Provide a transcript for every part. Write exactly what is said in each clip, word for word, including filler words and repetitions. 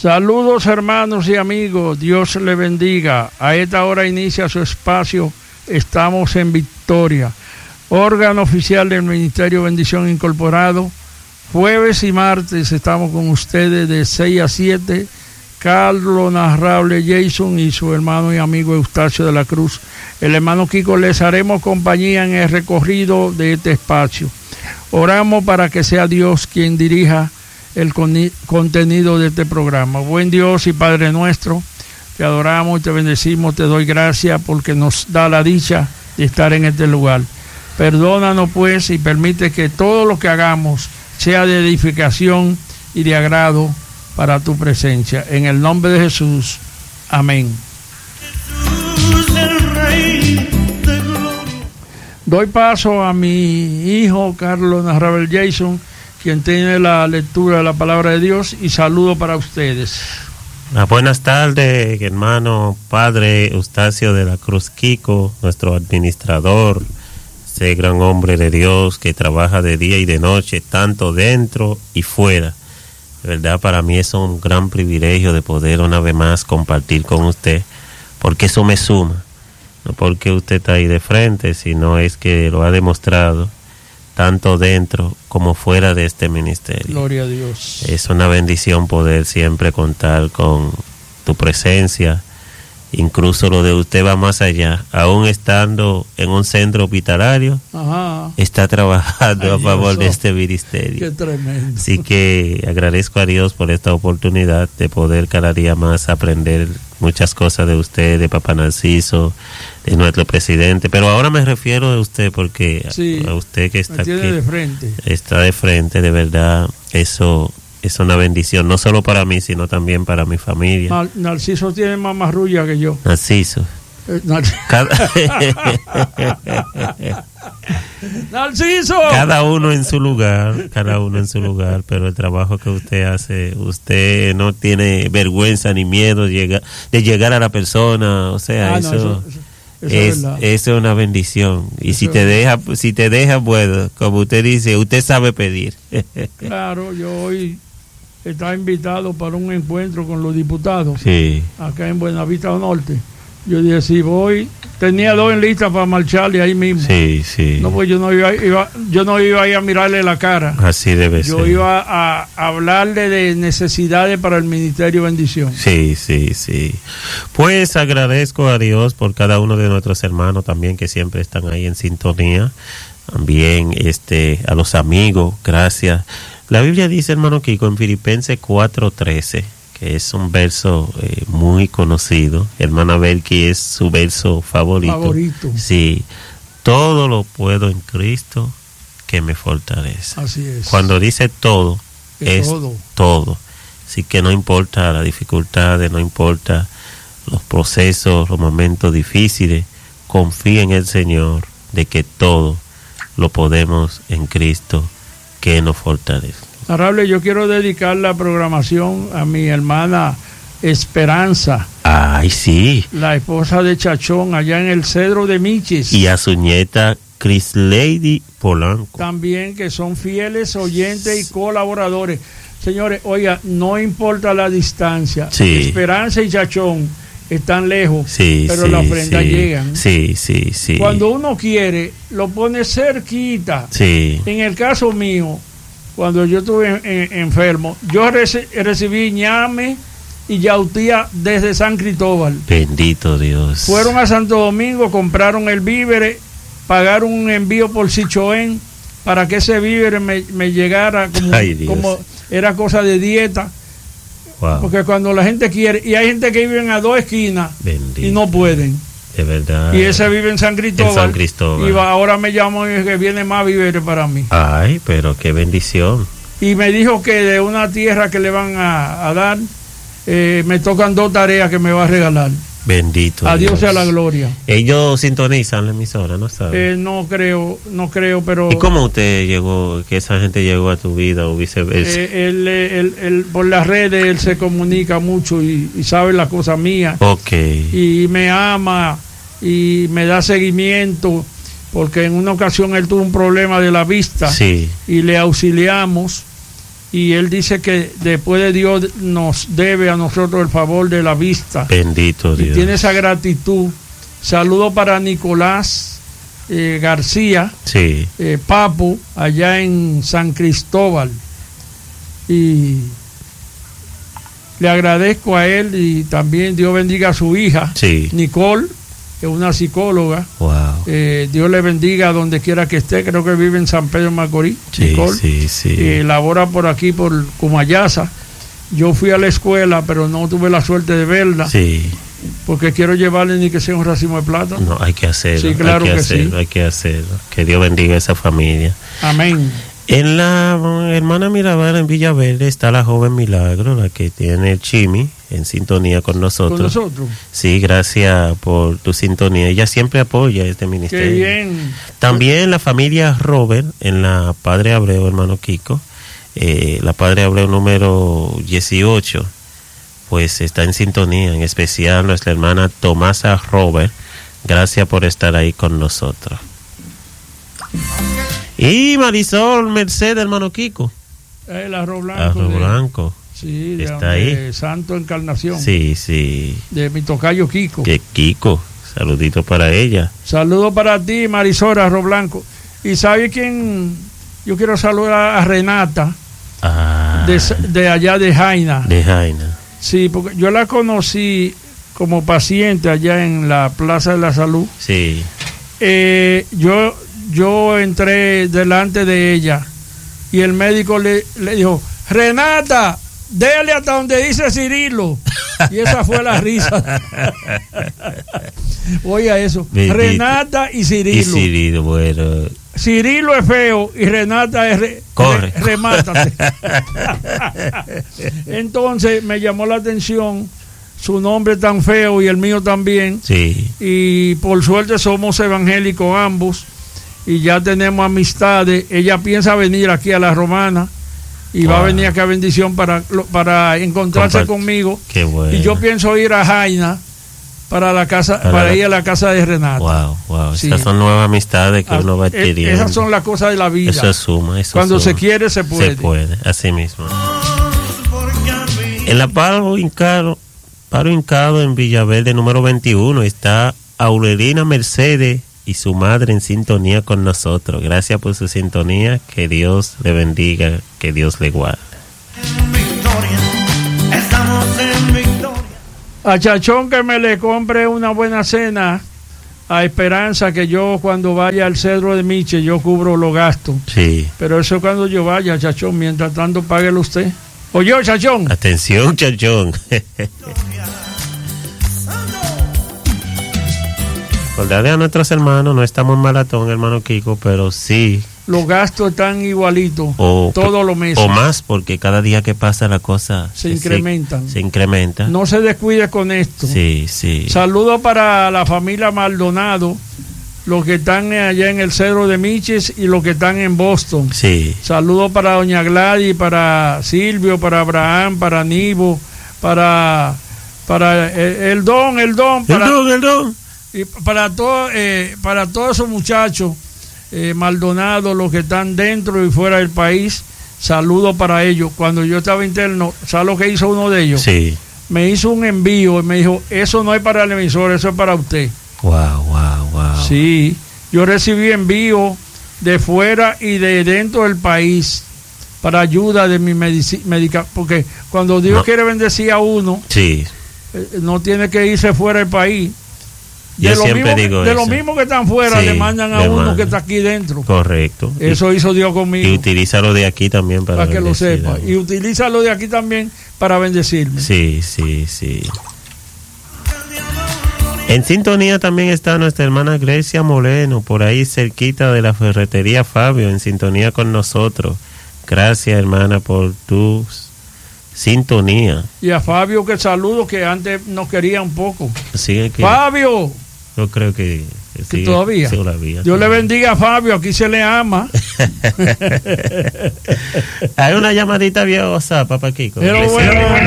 Saludos hermanos y amigos, Dios le bendiga. A esta hora inicia su espacio Estamos en Victoria, órgano oficial del Ministerio Bendición Incorporado. Jueves y martes estamos con ustedes de seis a siete. Carlos Narrable Jason y su hermano y amigo Eustacio de la Cruz. El hermano Kiko, les haremos compañía en el recorrido de este espacio. Oramos para que sea Dios quien dirija el con- contenido de este programa. Buen Dios y Padre nuestro, te adoramos y te bendecimos, te doy gracias porque nos da la dicha de estar en este lugar. Perdónanos pues y permite que todo lo que hagamos sea de edificación y de agrado para tu presencia. En el nombre de Jesús, amén. Jesús, el Rey de gloria. Doy paso a mi hijo Carlos Narrable Jason, quien tiene la lectura de la palabra de Dios, y saludo para ustedes. Ah, buenas tardes, hermano Padre Eustacio de la Cruz Kiko, nuestro administrador, ese gran hombre de Dios que trabaja de día y de noche, tanto dentro y fuera. De verdad, para mí es un gran privilegio de poder una vez más compartir con usted, porque eso me suma, no porque usted está ahí de frente, sino es que lo ha demostrado tanto dentro como fuera de este ministerio. Gloria a Dios. Es una bendición poder siempre contar con tu presencia. Incluso lo de usted va más allá. Aún estando en un centro hospitalario, Ajá. está trabajando Ay, a favor Dios, de este ministerio. Qué tremendo. Así que agradezco a Dios por esta oportunidad de poder cada día más aprender muchas cosas de usted, de Papá Narciso, de nuestro presidente. Pero ahora me refiero a usted porque Sí, a usted que está me tiene aquí, de frente. está de frente, de verdad, eso es una bendición, no solo para mí, sino también para mi familia. Nar- Narciso tiene más marrulla que yo. Narciso. Eh, Nar- Cada, ¡Narciso! cada uno en su lugar, cada uno en su lugar, pero el trabajo que usted hace, usted no tiene vergüenza ni miedo de llegar, de llegar a la persona, o sea, Ah, no, eso, eso- eso- eso es, es verdad. eso es una bendición. Y Eso si es te verdad. deja, si te deja, bueno, como usted dice, usted sabe pedir. Claro, yo hoy estaba invitado para un encuentro con los diputados Sí, acá en Buenavista Norte. Yo dije, si voy, tenía dos en lista para marcharle ahí mismo. sí, sí. No, pues yo no iba, iba- yo no iba a ir a mirarle la cara. Así debe Yo ser. iba a hablarle de necesidades para el Ministerio Bendición. Sí, sí, sí. Pues agradezco a Dios por cada uno de nuestros hermanos también que siempre están ahí en sintonía. También este a los amigos, gracias. La Biblia dice, hermano Kiko, en Filipenses cuatro trece, que es un verso eh, muy conocido. Hermana Belki es su verso favorito. Favorito. Sí. Todo lo puedo en Cristo que me fortalece. Así es. Cuando dice todo, Que es todo. todo. Así que no importa las dificultades, no importa los procesos, los momentos difíciles, confía en el Señor de que todo lo podemos en Cristo que nos fortalece. Narrable, yo quiero dedicar la programación a mi hermana Esperanza, Ay, sí. la esposa de Chachón, allá en el Cedro de Miches. Y a su nieta Chris Lady Polanco. También, que son fieles oyentes y colaboradores. Señores, oiga, no importa la distancia. Sí. Esperanza y Chachón están lejos, Sí, pero sí, las ofrendas sí. llegan. Sí, sí, sí. Cuando uno quiere, lo pone cerquita. Sí. En el caso mío, cuando yo estuve en- en- enfermo, yo reci- recibí ñame y yautía desde San Cristóbal. Bendito Dios. Fueron a Santo Domingo, compraron el víver, pagaron un envío por Sichoén para que ese víver me, me llegara como, Ay, Dios. como era cosa de dieta. Wow. Porque cuando la gente quiere, y hay gente que viven a dos esquinas Bendito. y no pueden. De verdad. Y ese vive en San Cristóbal. En San Cristóbal. Y va- ahora me llamó y dice que viene más víveres para mí. Ay, pero qué bendición. Y me dijo que de una tierra que le van a, a dar, eh, me tocan dos tareas que me va a regalar. Bendito A Dios Dios. sea la gloria. Ellos sintonizan la emisora, ¿no sabe? Eh, no creo, no creo, pero ¿Y cómo usted llegó, que esa gente llegó a tu vida o viceversa? eh, él, eh, él- él- por las redes él se comunica mucho y, y sabe las cosas mías. ok. Y me ama y me da seguimiento, porque en una ocasión él tuvo un problema de la vista Sí. y le auxiliamos. y él dice que después de Dios nos debe a nosotros el favor de la vista. Bendito Dios. Y tiene esa gratitud. Saludo para Nicolás eh, García, sí. eh, Papo, allá en San Cristóbal. Y le agradezco a él y también Dios bendiga a su hija, sí. Nicole, que es una psicóloga. Wow. Eh, Dios le bendiga donde quiera que esté. Creo que vive en San Pedro de Macorís. Sí, Nicole. sí, sí. Eh, labora por aquí, por Cumayasa. Yo fui a la escuela, pero no tuve la suerte de verla. Sí. Porque quiero llevarle ni que sea un racimo de plata. No, hay que hacerlo. Sí, claro hay que, que hacerlo, sí. Hay que hacerlo. Que Dios bendiga a esa familia. Amén. En la hermana Mirabal en Villaverde está la joven Milagro, la que tiene el Chimi en sintonía con nosotros. Con nosotros. Sí, gracias por tu sintonía. Ella siempre apoya este ministerio. Qué bien. También la familia Robert en la Padre Abreu, hermano Kiko, eh, la Padre Abreu número dieciocho, pues está en sintonía, en especial nuestra hermana Tomasa Robert. Gracias por estar ahí con nosotros. Y Marisol Mercedes, hermano Kiko. El arroz blanco. Arroz de, blanco. Sí, de, Está de ahí. Santo Encarnación. Sí, sí. De mi tocayo Kiko. Que Kiko, saludito para ella. Saludo para ti, Marisol Arroz Blanco. ¿Y sabe quién? Yo quiero saludar a Renata, Ah, de, de allá de Jaina. de Jaina. Sí, porque yo la conocí como paciente allá en la Plaza de la Salud. Sí. Eh, yo, yo entré delante de ella y el médico le, le dijo, Renata, dele hasta donde dice Cirilo. Y esa fue la risa. Oiga eso. Bendito. Renata y Cirilo. Y Cirilo, bueno. Cirilo es feo y Renata es re, Corre. re, remátate. Entonces me llamó la atención su nombre tan feo y el mío también. Sí. Y por suerte somos evangélicos ambos y ya tenemos amistades. Ella piensa venir aquí a la Romana y wow. va a venir acá a Bendición para, para encontrarse Compart conmigo. Qué bueno. Y yo pienso ir a Jaina para la casa, para, para la... ir a la casa de Renata. Wow, wow. Sí. Estas son nuevas amistades que ah, uno va adquiriendo. Esas son las cosas de la vida. Eso es suma. Eso Cuando suma. se quiere, se puede. Se puede, así mismo. En la Paro Hincado, Paro Hincado en Villaverde número veintiuno está Aurelina Mercedes y su madre en sintonía con nosotros. Gracias por su sintonía. Que Dios le bendiga, que Dios le guarde. En victoria, estamos en victoria. A Chachón que me le compre una buena cena. A Esperanza que yo cuando vaya al Cedro de Miche yo cubro los gastos. Sí. Pero eso cuando yo vaya, Chachón. Mientras tanto, páguelo usted. Oye, Chachón. Atención, Chachón. Recordarle a nuestros hermanos, no estamos en maratón, hermano Kiko, pero sí. Los gastos están igualitos o, todos los meses. O más, porque cada día que pasa la cosa se, se incrementan. Se, se incrementa. No se descuide con esto. Sí, sí. Saludos para la familia Maldonado, los que están allá en el Cedro de Miches y los que están en Boston. Sí. Saludos para doña Gladys, para Silvio, para Abraham, para Nivo, para, para el, el don, el don. Para, el don, el don. Y para, todo, eh, para todos esos muchachos. Eh, Maldonado, los que están dentro y fuera del país, saludos para ellos. Cuando yo estaba interno, ¿sabes lo que hizo uno de ellos? Sí. Me hizo un envío y me dijo, eso no es para el emisor, eso es para usted. Wow, wow, wow. Sí, yo recibí envío de fuera y de dentro del país para ayuda de mi médica, porque cuando Dios no. quiere bendecir a uno, sí. eh, no tiene que irse fuera del país. Yo de lo siempre mismo, digo de eso. los mismos que están fuera, sí, le mandan a uno mandan. que está aquí dentro. Correcto. Eso y, hizo Dios conmigo. Y utilízalo de aquí también para, para que lo sepa. Y utilízalo de aquí también para bendecirme. Sí, sí, sí. En sintonía también está nuestra hermana Grecia Moleno, por ahí cerquita de la ferretería Fabio, en sintonía con nosotros. Gracias, hermana, por tu sintonía. Y a Fabio que saludo, que antes nos quería un poco. Sigue que Fabio. Yo creo que, que sigue, todavía. todavía. Dios le bendiga a Fabio, aquí se le ama. Hay una llamadita vía WhatsApp, papá Kiko. Hello, bueno.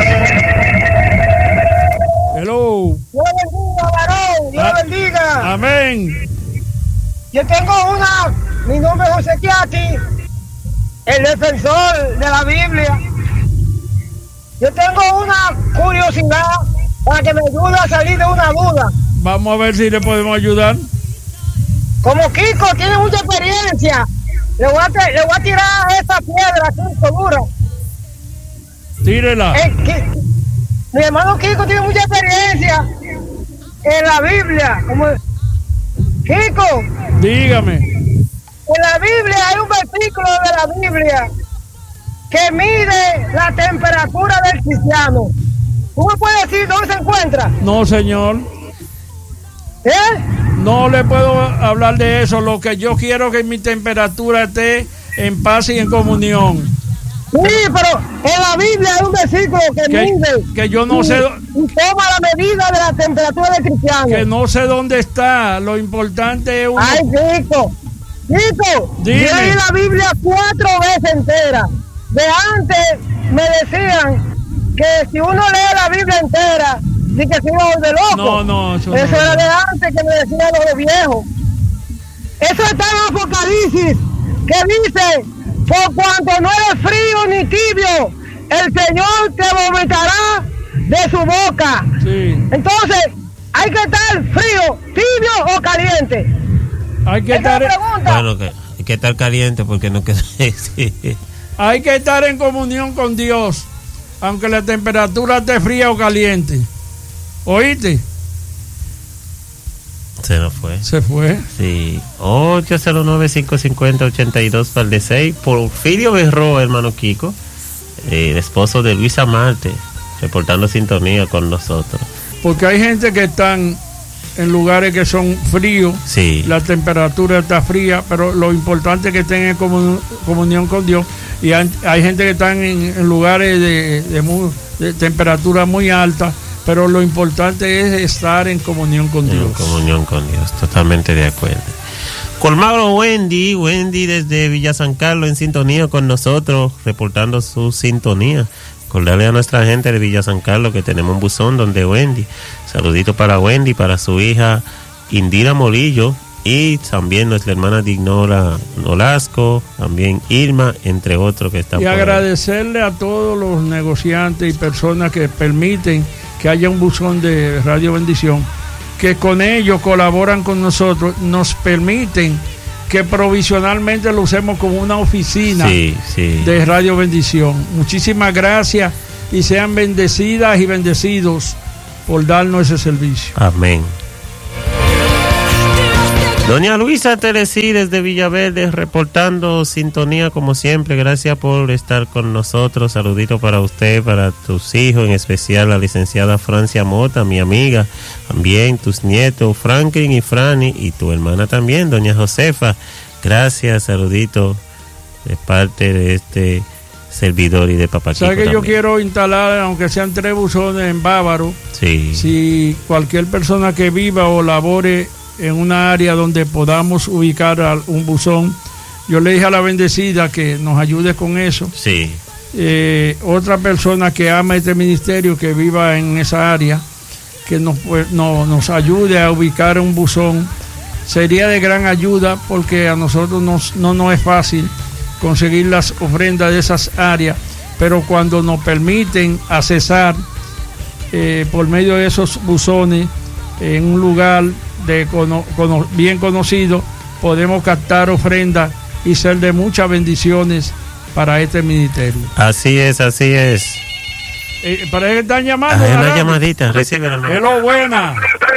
Hello. Dios bendiga, varón. Dios ah, bendiga. Amén. Yo tengo una, mi nombre es José Chiati. el defensor de la Biblia. Yo tengo una curiosidad para que me ayude a salir de una duda. Vamos a ver si le podemos ayudar. Como Kiko tiene mucha experiencia, le voy a, te, le voy a tirar esa piedra, Kiko, dura. Tírela. Eh, Ki- mi hermano Kiko tiene mucha experiencia en la Biblia. Como, Kiko, Dígame. en la Biblia hay un versículo de la Biblia que mide la temperatura del cristiano. ¿Tú me puedes decir dónde se encuentra? No, señor. ¿Eh? No le puedo hablar de eso. Lo que yo quiero es que mi temperatura esté en paz y en comunión. Sí, pero en la Biblia hay un versículo que, Que, mide que yo no y, sé y toma la medida de la temperatura del cristiano. que no sé dónde está. Lo importante es uno. Ay, Kiko, Kiko, Dime. yo leí la Biblia cuatro veces entera. De antes me decían que si uno lee la Biblia entera, di que se iba a volver loco. No, no, eso Eso no. era de antes que me decían los viejos. Eso está en Apocalipsis, que dice, por cuanto no eres frío ni tibio, el Señor te vomitará de su boca. Sí. Entonces, hay que estar frío, tibio o caliente. Hay que Esa estar, es la pregunta. Bueno, que hay que estar caliente porque no queda. Sí. hay que estar en comunión con Dios, aunque la temperatura esté fría o caliente. ¿Oíste? Se nos fue. Se fue. Sí. ocho cero nueve, cinco cinco cero, ocho dos par seis. Porfirio Berro, hermano Kiko, eh, el esposo de Luisa Marte, reportando sintonía con nosotros. Porque hay gente que están en lugares que son fríos, Sí. la temperatura está fría, pero lo importante es que estén en comun- comunión con Dios. Y hay, hay gente que están en, en lugares de, de, muy- de temperatura muy alta, pero lo importante es estar en comunión con En Dios. comunión con Dios, totalmente de acuerdo. Colmado Wendy, Wendy desde Villa San Carlos en sintonía con nosotros, reportando su sintonía. Recordarle a nuestra gente de Villa San Carlos que tenemos un buzón donde Wendy. Saludito para Wendy, para su hija Indira Morillo y también nuestra hermana Dignora Nolasco, también Irma, entre otros que están Y por ahí. agradecerle a todos los negociantes y personas que permiten que haya un buzón de Radio Bendición, que con ellos colaboran con nosotros, nos permiten que provisionalmente lo usemos como una oficina Sí, sí. de Radio Bendición. Muchísimas gracias y sean bendecidas y bendecidos por darnos ese servicio. Amén. Doña Luisa Teresí desde Villaverde reportando sintonía como siempre. Gracias por estar con nosotros. Saludito para usted, para tus hijos, en especial la licenciada Francia Mota, mi amiga. También tus nietos Franklin y Franny y tu hermana también, doña Josefa. Gracias, saludito de parte de este servidor y de Papá Kiko. ¿Sabes que yo también. quiero instalar, aunque sean tres buzones en Bávaro? Sí. Si cualquier persona que viva o labore en una área donde podamos ubicar a un buzón, yo le dije a la bendecida que nos ayude con eso. Sí. Eh, otra persona que ama este ministerio, que viva en esa área, que nos, pues, no, nos ayude a ubicar un buzón, sería de gran ayuda, porque a nosotros nos, no nos es fácil conseguir las ofrendas de esas áreas, pero cuando nos permiten accesar eh, por medio de esos buzones en un lugar de cono, cono, bien conocido, podemos captar ofrendas y ser de muchas bendiciones para este ministerio. Así es, así es. Eh, para que están llamando. Hay una Adelante. llamadita, recibe la Hello, buena.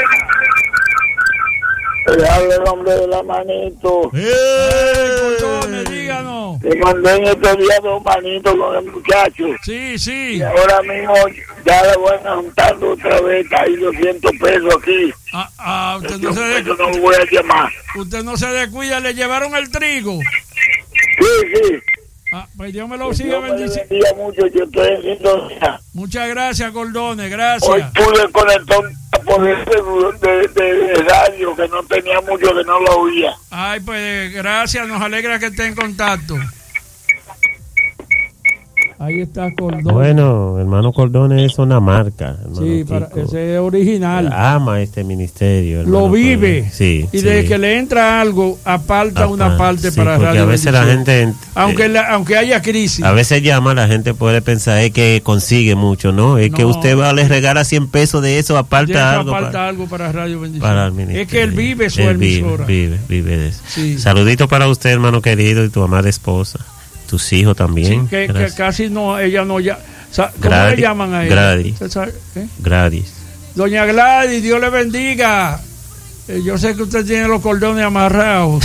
Le habla el hombre de la manito. Eh, Cordones, díganos. Le mandé en estos días dos manitos con el muchacho. Sí, Y sí. ahora mismo ya le voy a juntar otra vez. Hay doscientos pesos aquí. Ah, ah, usted, no Yo se por eso de, no lo voy a llamar. usted no se descuida, le llevaron el trigo. Sí, sí. Ah, pues Dios me lo siga Dios me le bendiciendo. bendiga mucho. Yo estoy en sintonía. Muchas gracias, Cordones, Hoy gracias. pude conectar un poder de, de, de radio que no tenía mucho, que no lo oía. Ay, pues gracias, nos alegra que esté en contacto. Ahí está Cordón. Bueno, hermano Cordón es una marca. Sí, para, ese es original. Ama este ministerio. Lo vive. Cordón. Sí. Y sí. desde que le entra algo, aparta Apa, una parte sí, para porque Radio a veces Bendición. la gente. Aunque, eh, la, aunque haya crisis. A veces llama, la gente puede pensar es que consigue mucho, ¿no? Es No. que usted va, le regala cien pesos de eso, aparta De eso algo. aparta para, algo para Radio Bendición. para el ministerio. Es que él vive su Él vive, emisora. Vive, vive de eso. Sí. Saludito para usted, hermano querido, y tu amada esposa. Tus hijos también. Sí, que, que casi no, ella no ya. ¿Cómo Gladys, le llaman a ella? Gladys. ¿Eh? Gladys. Doña Gladys, Dios le bendiga. Eh, yo sé que usted tiene los cordones amarrados.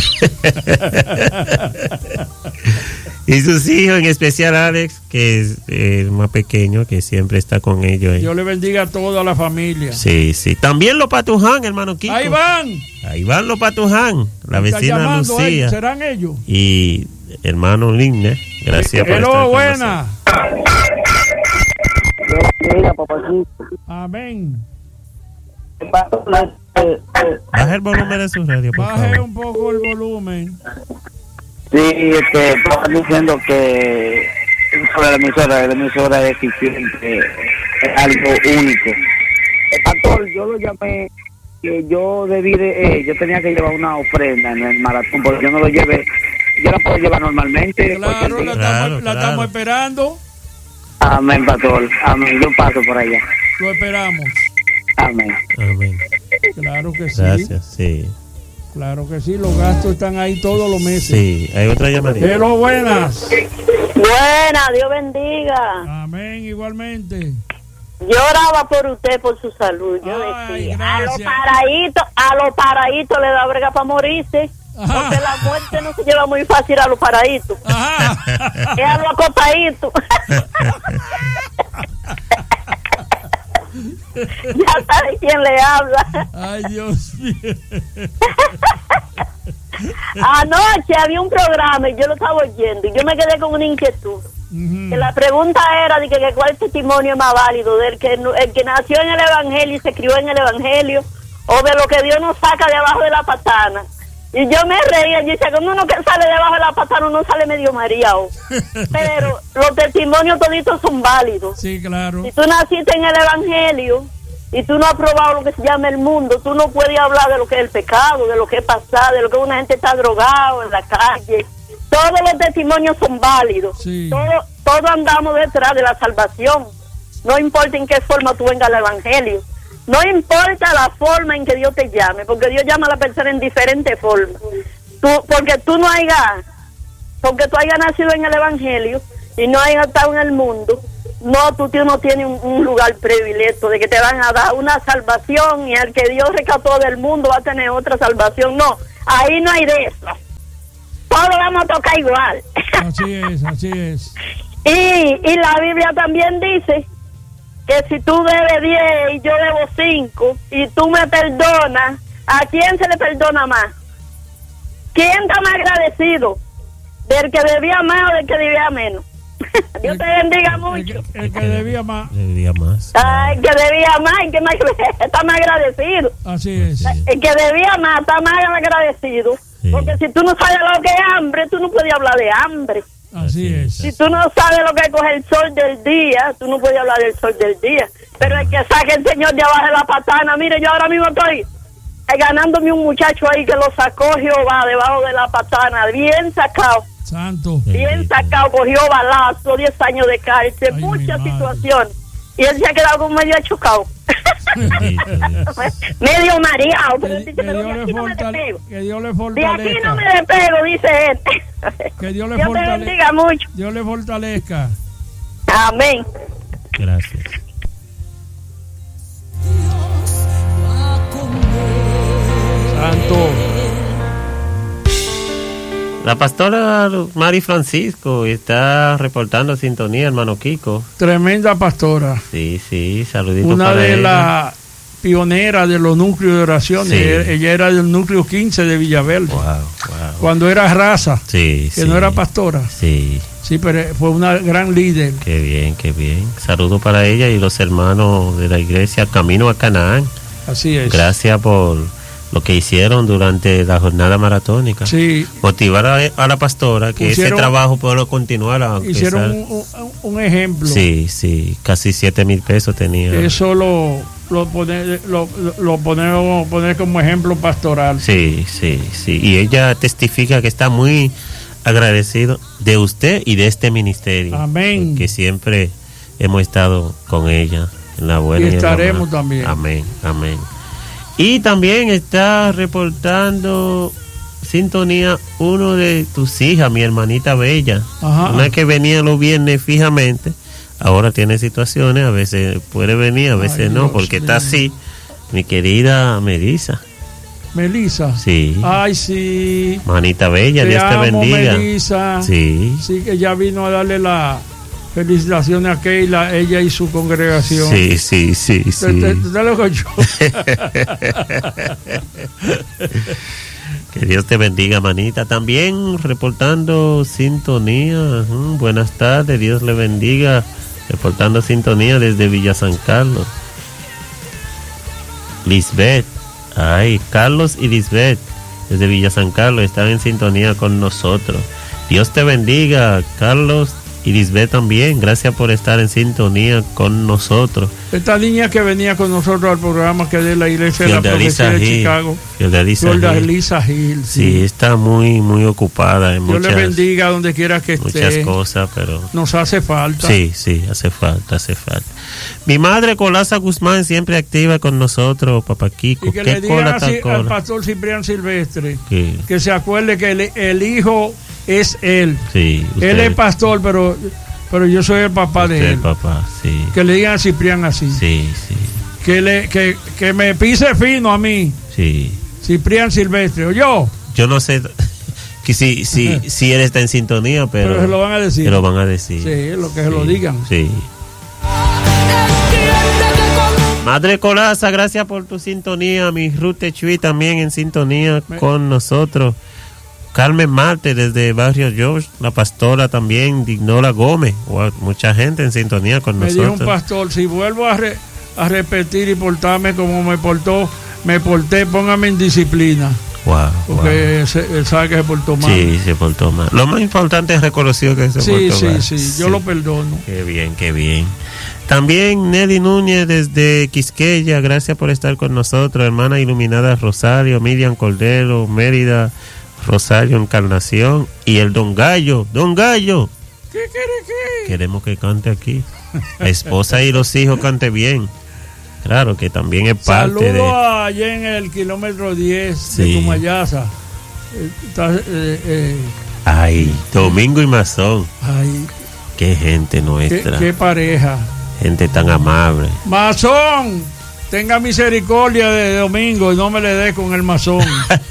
Y sus hijos, en especial Alex, que es eh, el más pequeño, que siempre está con ellos. Dios le bendiga a toda la familia. Sí, sí. También los Patuján, hermano Kiko. Ahí van. Ahí van los Patuján. La Está vecina llamando, Lucía. ¿eh? ¿Serán ellos? Y hermano Linne. Gracias por Hello, estar con buena. Mira, papacito. Amén. Baja el volumen de su radio, por Baje favor. un poco el volumen. Sí, este, estaban diciendo que sobre la emisora, la emisora es eficiente, es algo único. El pastor, yo lo llamé, que yo debí de, eh, yo tenía que llevar una ofrenda en el maratón, porque yo no lo llevé, yo la puedo llevar normalmente. Claro, la, Claro, estamos, la claro. estamos esperando. Amén, pastor, amén, yo paso por allá. Lo esperamos. Amén. Amén. Claro que sí. Gracias, sí. Claro que sí, los gastos están ahí todos los meses. Sí, hay otra llamadita. Hello, buenas. Buena, Dios bendiga. Amén, igualmente. Yo oraba por usted, por su salud. Yo Ay, decía, a los gracias. paraditos, a los paraditos le da brega para morirse. Ajá. Porque la muerte no se lleva muy fácil a los paraditos. Ajá. Es a los acostaditos. Ya sabe quién le habla. Ay, Dios mío. Anoche había un programa y yo lo estaba oyendo y yo me quedé con una inquietud. Ujú. Que la pregunta era de que, que cuál testimonio es más válido, del que el que nació en el evangelio y se crió en el evangelio, o de lo que Dios nos saca de abajo de la patana. Y yo me reía, yo decía, cuando uno que sale de abajo de la patana uno sale medio mareado. Pero los testimonios toditos son válidos. Sí, claro. Si tú naciste en el evangelio y tú no has probado lo que se llama el mundo, tú no puedes hablar de lo que es el pecado, de lo que es pasado, de lo que una gente está drogado en la calle. Todos los testimonios son válidos. Sí. Todos todo andamos detrás de la salvación. No importa en qué forma tú vengas al evangelio. No importa la forma en que Dios te llame, porque Dios llama a la persona en diferentes formas. Tú, porque tú no hayas, porque tú hayas nacido en el evangelio y no hayas estado en el mundo, no, tú tío, no tienes un, un lugar privilegio de que te van a dar una salvación y el que Dios rescató del mundo va a tener otra salvación. No, ahí no hay de eso. Todos vamos a tocar igual. Así es, así es. y, y la Biblia también dice que si tú debes diez y yo debo cinco y tú me perdonas, ¿a quién se le perdona más? ¿Quién está más agradecido? ¿Del que debía más o del que debía menos? Dios te bendiga mucho. El, el que debía más. Debía más. Ay, el que debía más, el que más, está más agradecido. Así es. El que debía más está más agradecido. Sí. Porque si tú no sabes lo que es hambre, tú no puedes hablar de hambre. Así es. Si tú no sabes lo que es coger el sol del día, tú no puedes hablar del sol del día. Pero el que saque el Señor de abajo de la patana, mire, yo ahora mismo estoy eh, ganándome un muchacho ahí que lo sacó Jehová debajo de la patana, bien sacado, Santo. bien sacado, cogió balazo, diez años de cárcel, Ay, muchas mi madre. situaciones. Y él se ha quedado como medio chocado. Medio mareado. Pero Que, dice, que pero Dios de le aquí no me fortale- despego. que Dios le De aquí no fortalezca. me despego, dice él. Que Dios le Dios te fortalezca. bendiga mucho. Dios le fortalezca. Amén. Gracias. Santo. La pastora Mari Francisco está reportando sintonía, hermano Kiko. Tremenda pastora. Sí, sí, saluditos Una para de ella. las pioneras de los núcleos de oración. Sí. Ella, ella era del núcleo quince de Villaverde. Wow, wow. Cuando era raza. Sí, Que sí. no era pastora. Sí, Sí, pero fue una gran líder. qué bien, qué bien. Saludos para ella y los hermanos de la iglesia Camino a Canaán. Así es. Gracias por lo que hicieron durante la jornada maratónica. Sí. Motivar a, a la pastora que Pusieron- ese trabajo pueda continuar. Aunque Hicieron sea- un, un- un ejemplo. Sí, sí, casi siete mil pesos tenía. Eso lo, lo, pone, lo, lo ponemos poner como ejemplo pastoral. Sí, sí, sí. Y ella testifica que está muy agradecido de usted y de este ministerio. Amén. Que siempre hemos estado con ella en la buena y y en la estaremos mala. también. Amén, amén. Y también está reportando sintonía uno de tus hijas, mi hermanita bella. Ajá. Una que venía los viernes fijamente, ahora tiene situaciones, a veces puede venir, a veces Ay, no, Dios porque mío. está así. Mi querida Melissa. Melissa. Sí. Ay, sí. Manita bella, Te Dios te amo, bendiga. Melissa. Sí. Sí, que ya vino a darle la felicitación a Keila, ella y su congregación. Sí, sí, sí, Te, sí. te, te lo digo yo. Que Dios te bendiga, manita. También reportando sintonía. Uh, buenas tardes, Dios le bendiga. Reportando sintonía desde Villa San Carlos. Lisbeth. Ay, Carlos y Lisbeth desde Villa San Carlos están en sintonía con nosotros. Dios te bendiga, Carlos y Lisbeth también. Gracias por estar en sintonía con nosotros. Esta niña que venía con nosotros al programa, que es de la iglesia de la Profecía de Chicago, Fiordalisa Gil. Sí, está muy muy ocupada en Dios muchas, le bendiga donde quiera que esté. muchas cosas, pero nos hace falta. Sí, sí, hace falta, hace falta. Mi madre Colasa Guzmán siempre activa con nosotros, papá Kiko. Y que ¿Qué le cola digan tan así cola? al pastor Ciprián Silvestre ¿Qué? que se acuerde que el, el hijo es él. Sí, usted, Él es pastor, pero pero yo soy el papá usted de él. el papá, sí. Que le digan a Ciprián así. Sí, sí, Que le que, que me pise fino a mí, sí. Ciprián Silvestre, o yo. Yo no sé que si si si él está en sintonía, pero, Pero se lo van a decir. se lo van a decir. Sí, lo que se Sí, lo digan. Sí. Madre Colasa, gracias por tu sintonía. Mi Ruth Chui también en sintonía Me- con nosotros. Carmen Marte desde Barrio George, la pastora también, Dignola Gómez. Wow, mucha gente en sintonía con Me dijo un nosotros. pastor, si vuelvo a, re- a repetir y portarme como me portó, me porté, póngame en disciplina. Wow, Porque se- él sabe que se portó wow. mal. Sí, se portó mal. Lo más importante es reconocer que se sí, portó sí, mal. sí, yo lo perdono. Qué bien, qué bien. También Nelly Núñez desde Quisqueya, gracias por estar con nosotros. Hermana Iluminada Rosario, Miriam Cordero, Mérida, Rosario Encarnación y el Don Gallo. Don Gallo, ¿Qué quiere que? queremos que cante aquí. La esposa y los hijos cante bien. Claro que también es parte Saludo de... allá en el kilómetro diez Sí. de Cumayasa. Eh, está, eh, eh, Ay, Domingo y Mazón. ay, Qué gente qué, nuestra. qué pareja. Gente tan amable. Masón, tenga misericordia de Domingo y no me le dé con el masón.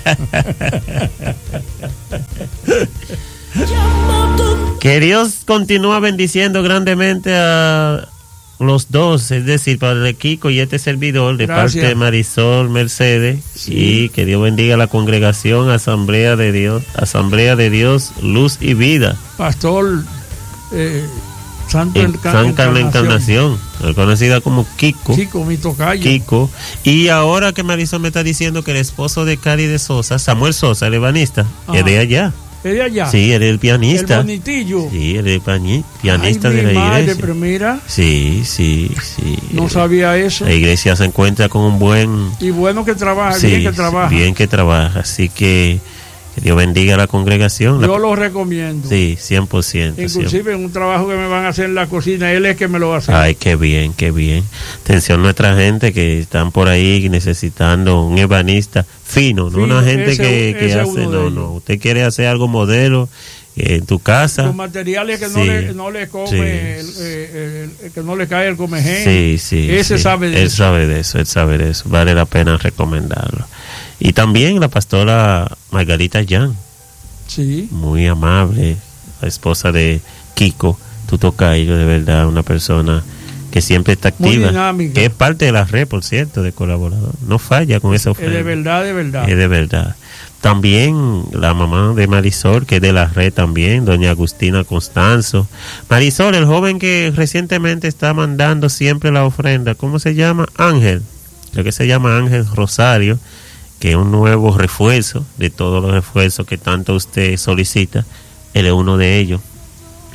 Que Dios continúa bendiciendo grandemente a los dos, es decir, Padre Kiko y este servidor, de Gracias. parte de Marisol Mercedes, Sí. y que Dios bendiga a la congregación Asamblea de Dios, Asamblea de Dios, Luz y Vida, Pastor eh, Santo en Enca- San Carlos Encarnación, conocida como Kiko. Kiko, mi tocayo. Kiko. Y ahora que Marisol me está diciendo que el esposo de Cari de Sosa, Samuel Sosa, el ebanista, Ajá. es de allá. ¿Es de allá? Sí, él es el pianista. El bonitillo. Sí, él es el pañi- pianista Ay, de mi la madre, iglesia. pero mira, Sí, sí, sí. no sabía eso. La iglesia se encuentra con un buen... Y bueno que trabaja, sí, bien que trabaja. bien que trabaja. Así que, que Dios bendiga a la congregación. La- Yo lo recomiendo. sí, cien por ciento. Inclusive en un trabajo que me van a hacer en la cocina, él es que me lo va a hacer. Ay, qué bien, qué bien. Atención nuestra gente que están por ahí necesitando un ebanista fino, no Fino, una gente ese- que, que ese es hace, uno de no, ellos. no. Usted quiere hacer algo modelo eh, en tu casa. Los materiales que no, Sí. le, no le come, Sí. el, eh, el- el que no le cae el comején. Sí, sí. Ese sí. sabe de él eso. sabe de eso, él sabe de eso. Vale la pena recomendarlo. Y también la pastora Margarita Jan, Sí. muy amable, la esposa de Kiko, tu tocayo, de verdad, una persona que siempre está Muy activa, dinámica. que es parte de la red, por cierto, de colaborador. No falla con esa Es ofrenda. de verdad, de verdad. Es de verdad. También la mamá de Marisol, que es de la red también, doña Agustina Constanzo. Marisol, el joven que recientemente está mandando siempre la ofrenda, ¿cómo se llama? Ángel. Creo que se llama Ángel Rosario, que es un nuevo refuerzo de todos los refuerzos que tanto usted solicita. Él es uno de ellos.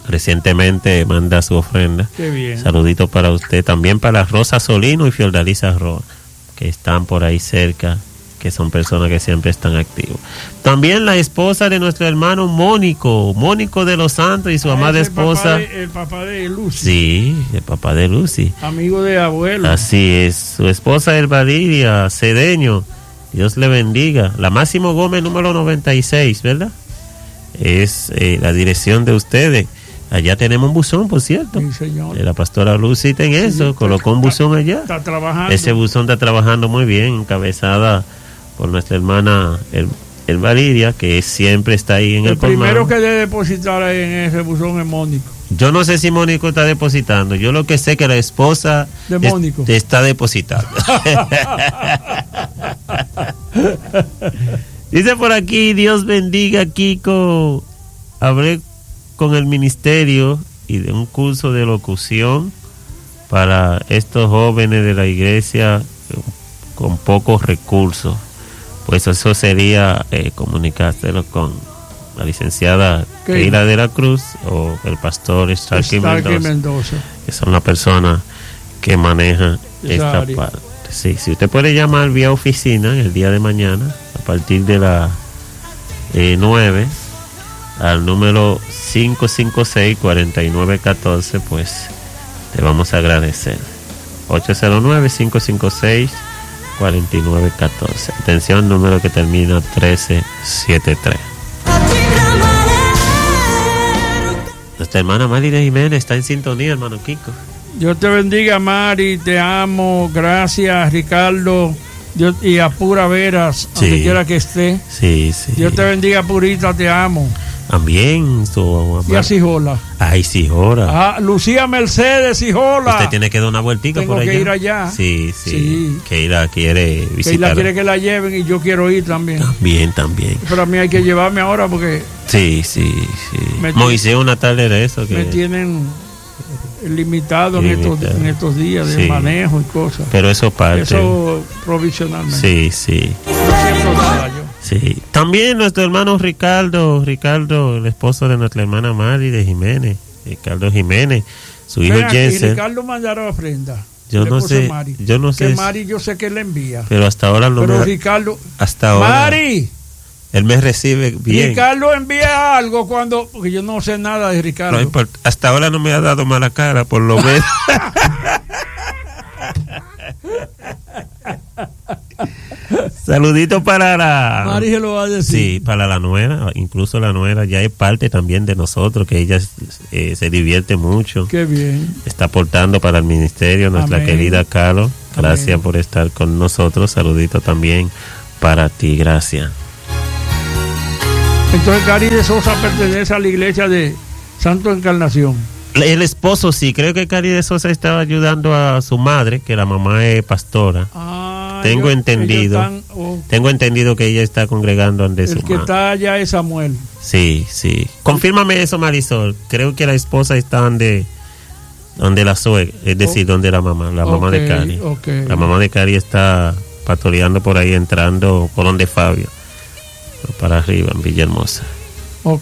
recientemente manda su ofrenda. Qué bien. Saludito para usted, también para Rosa Solino y Fiordalisa Roa, que están por ahí cerca, que son personas que siempre están activos. También la esposa de nuestro hermano Mónico, Mónico de los Santos y su Ah, amada es el esposa. Papá de, el papá de Lucy. Sí, el papá de Lucy. Amigo de abuelo. Así es, su esposa Elvaliria Cedeño, Dios le bendiga. La Máximo Gómez número noventa y seis, ¿verdad? Es eh, la dirección de ustedes. Allá tenemos un buzón, por cierto. Sí, señor. Eh, La pastora Lucy en eso, Sí, colocó un buzón allá. Está trabajando. Ese buzón está trabajando muy bien, encabezada por nuestra hermana El, El Valiria, que siempre está ahí en el, El primero colmado. que debe depositar ahí en ese buzón es Mónico. Yo no sé si Mónico está depositando. Yo lo que sé que la esposa De es- Mónico. te está depositando. Dice por aquí, Dios bendiga, Kiko. Hablé con el ministerio y de un curso de locución para estos jóvenes de la iglesia con pocos recursos. Pues eso sería eh, comunicárselo con la licenciada ¿Qué? Keila de la Cruz o el pastor Starkey Starkey Mendoza, Mendoza. que son las personas que manejan Esa esta área. parte. Sí, si usted puede llamar vía oficina el día de mañana a partir de las eh, nueve al número cinco cinco seis, cuatro nueve uno cuatro, pues te vamos a agradecer. ocho cero nueve, cinco cinco seis, cuatro nueve uno cuatro. Atención, número que termina trece setenta y tres. Nuestra hermana Mari de Jiménez está en sintonía, hermano Kiko. Dios te bendiga, Mari, te amo, gracias, Ricardo, Dios, y a Pura Veras, Sí. donde quiera que esté. Sí, sí. Dios te bendiga, Purita, te amo. También su Y a Sijola. Ay, sí, ahora. Ah, Lucía Mercedes, Sijola. Usted tiene que dar una vueltica Tengo por allá. que ir allá. Sí, sí. Sí. Keila quiere Que visitar. ella quiere que la lleven y yo quiero ir también. También, también. Pero a mí hay que llevarme ahora porque Sí, sí, sí. Me Moisés una tarde de eso que me tienen limitado en estos, Limitado. en estos días de Sí. manejo y cosas. pero eso parte. Eso provisionalmente. Sí, sí. No siento nada yo. Sí. También nuestro hermano Ricardo, Ricardo, el esposo de nuestra hermana Mari de Jiménez, Ricardo Jiménez, su hijo Ven aquí, Jensen. Ricardo mandará ofrenda. Yo Le no puso sé, Mari. yo no sé Que si- Mari yo sé que le envía. Pero hasta ahora no Pero me, Ricardo, hasta ahora Mari, él me recibe bien. Ricardo envía algo cuando, porque yo no sé nada de Ricardo. No importa, hasta ahora no me ha dado mala cara, por lo menos. Saludito para la Mari se lo va a decir. sí, para la nuera, incluso la nuera ya es parte también de nosotros, que ella eh, se divierte mucho, Qué bien. está aportando para el ministerio, nuestra Amén. querida Caro, gracias Amén. por estar con nosotros, saludito también para ti, gracias. Entonces Cari de Sosa pertenece a la iglesia de Santo Encarnación. El esposo sí, creo que Cari de Sosa estaba ayudando a su madre, que la mamá es pastora. Ah, Tengo ellos- entendido. ellos están- oh, Tengo entendido que ella está congregando ante su el que madre. está allá es Samuel. Sí, sí. Confírmame eso, Marisol. Creo que la esposa está donde, donde la suegra, es decir, donde la mamá, la mamá de Ok, Cari. ok. La mamá de Cari está pastoreando por ahí, entrando por donde Fabio, para arriba, en Villahermosa.